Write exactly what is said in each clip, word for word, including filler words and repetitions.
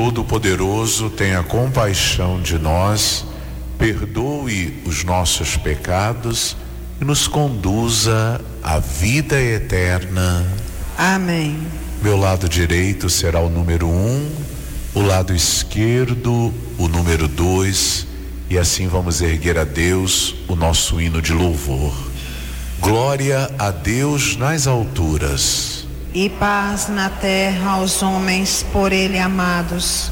Todo-Poderoso tenha compaixão de nós, perdoe os nossos pecados e nos conduza à vida eterna. Amém. Meu lado direito será o número um, o lado esquerdo o número dois, e assim vamos erguer a Deus o nosso hino de louvor. Glória a Deus nas alturas. E paz na terra aos homens por Ele amados.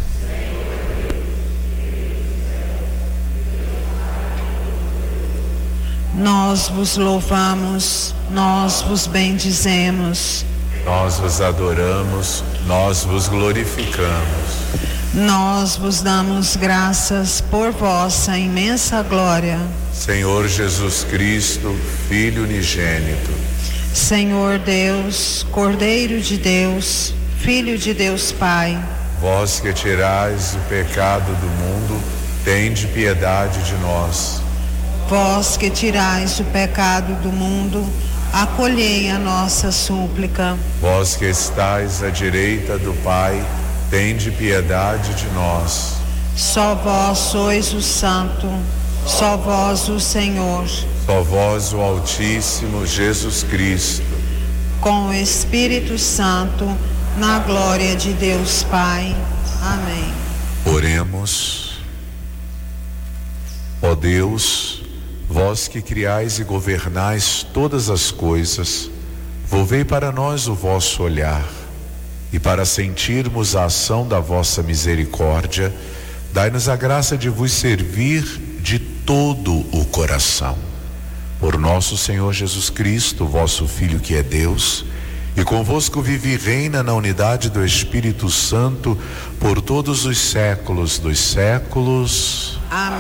Nós vos louvamos, nós vos bendizemos. Nós vos adoramos, nós vos glorificamos. Nós vos damos graças por vossa imensa glória. Senhor Jesus Cristo, Filho unigênito. Senhor Deus, Cordeiro de Deus, Filho de Deus Pai. Vós que tirais o pecado do mundo, tende piedade de nós. Vós que tirais o pecado do mundo, acolhei a nossa súplica. Vós que estais à direita do Pai, tende piedade de nós. Só vós sois o Santo, só vós o Senhor. Só vós o Altíssimo Jesus Cristo. Com o Espírito Santo, na glória de Deus Pai. Amém. Oremos. Ó Deus, vós que criais e governais todas as coisas, volvei para nós o vosso olhar, e para sentirmos a ação da vossa misericórdia, dai-nos a graça de vos servir de todo o coração. Por nosso Senhor Jesus Cristo, vosso Filho que é Deus, e convosco vive e reina na unidade do Espírito Santo, por todos os séculos dos séculos. Amém.